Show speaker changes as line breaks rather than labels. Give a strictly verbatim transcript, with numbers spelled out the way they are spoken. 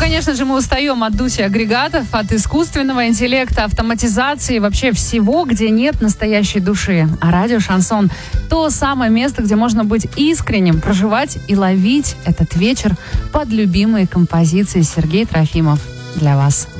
конечно же, мы устаем от дуси агрегатов, от искусственного интеллекта, автоматизации, вообще всего, где нет настоящей души. А радио «Шансон» — то самое место, где можно быть искренним, проживать и ловить этот вечер под любимые композиции. Сергей Трофимов для вас.